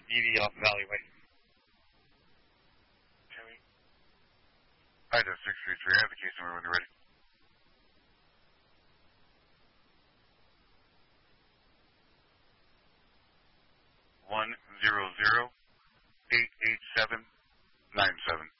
ED off of Alleyway. Idaho 633, I have the case number when you're ready. $100-887-97.